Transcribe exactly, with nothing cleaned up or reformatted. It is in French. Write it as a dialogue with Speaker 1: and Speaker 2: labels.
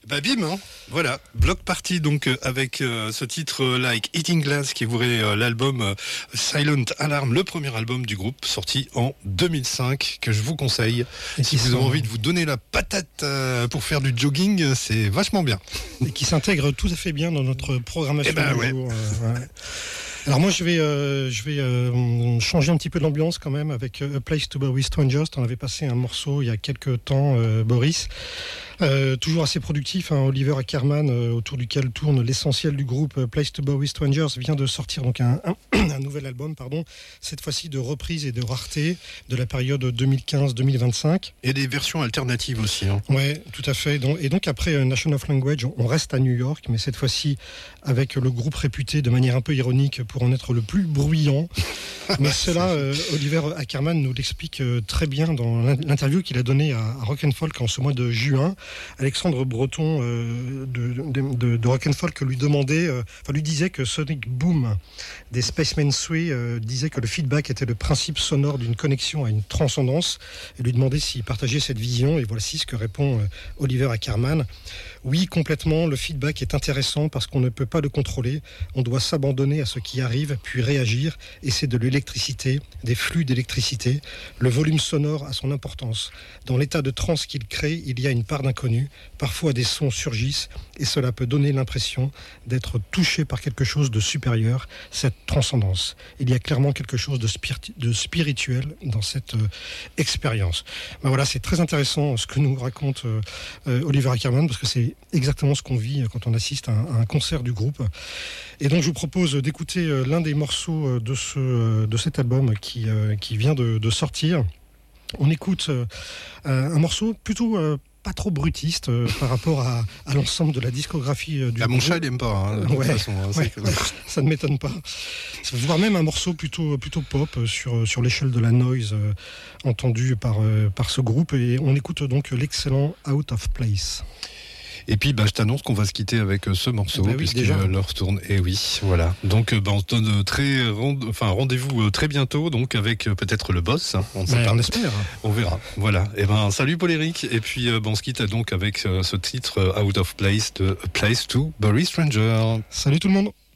Speaker 1: Bah bim, hein. Voilà, Bloc Party donc euh, avec euh, ce titre euh, Like Eating Glass qui ouvrait euh, l'album euh, Silent Alarm, le premier album du groupe sorti en deux mille cinq que je vous conseille. Et si vous avez envie de vous donner la patate euh, pour faire du jogging, c'est vachement bien.
Speaker 2: Et qui s'intègre tout à fait bien dans notre programmation.
Speaker 1: Eh ben,
Speaker 2: du
Speaker 1: ouais.
Speaker 2: jour. Euh, ouais. Alors moi je vais, euh, je vais euh, changer un petit peu l'ambiance quand même avec euh, A Place to Bury Strangers. On avait passé un morceau il y a quelques temps, euh, Boris. Euh, toujours assez productif, hein, Oliver Ackerman, euh, autour duquel tourne l'essentiel du groupe. Place to Bury Strangers vient de sortir donc un, un, un nouvel album, pardon, cette fois-ci de reprise et de rareté de la période deux mille quinze deux mille vingt-cinq.
Speaker 1: Et des versions alternatives aussi. Hein.
Speaker 2: Ouais, tout à fait. Donc, et donc après euh, Nation of Language, on reste à New York, mais cette fois-ci avec le groupe réputé de manière un peu ironique pour en être le plus bruyant. Mais cela, euh, Oliver Ackerman nous l'explique euh, très bien dans l'interview qu'il a donnée à, à Rock and Folk en ce mois de juin. Alexandre Breton euh, de, de, de, de Rock and Folk lui demandait, euh, enfin lui disait que Sonic Boom des Spacemen trois euh, disait que le feedback était le principe sonore d'une connexion à une transcendance, et lui demandait s'il partageait cette vision. Et voici ce que répond euh, Oliver Ackerman. Oui, complètement, le feedback est intéressant parce qu'on ne peut pas le contrôler, on doit s'abandonner à ce qui arrive puis réagir, et c'est de l'électricité, des flux d'électricité. Le volume sonore a son importance. Dans l'état de transe qu'il crée, il y a une part d'inconnu. Parfois des sons surgissent et cela peut donner l'impression d'être touché par quelque chose de supérieur, cette transcendance. Il y a clairement quelque chose de, spiri- de spirituel dans cette euh, expérience. Ben voilà, c'est très intéressant ce que nous raconte euh, euh, Oliver Ackerman, parce que c'est exactement ce qu'on vit quand on assiste à un, à un concert du groupe. Et donc je vous propose d'écouter euh, l'un des morceaux de, ce, euh, de cet album qui, euh, qui vient de, de sortir. On écoute euh, un morceau plutôt euh, pas trop brutiste euh, par rapport à, à l'ensemble de la discographie euh, du
Speaker 1: ah,
Speaker 2: groupe.
Speaker 1: Mon chat il aime pas, hein, de toute
Speaker 2: ouais,
Speaker 1: façon. Hein,
Speaker 2: ouais,
Speaker 1: c'est...
Speaker 2: ouais, ça ne m'étonne pas. Voire même un morceau plutôt, plutôt pop sur, sur l'échelle de la noise euh, entendu par, euh, par ce groupe. Et on écoute donc l'excellent Out of Place.
Speaker 1: Et puis, bah, je t'annonce qu'on va se quitter avec ce morceau, bah oui, puisqu'il leur tourne. Et oui, voilà. Donc, bah, on se donne très, rend... enfin, rendez-vous très bientôt, donc avec peut-être le boss. Hein, on,
Speaker 2: bah, on espère.
Speaker 1: On verra. Voilà. Et ben, salut Paul-Éric. Et puis, bah, on se quitte donc avec ce titre Out of Place de A Place to Bury Stranger.
Speaker 2: Salut tout le monde.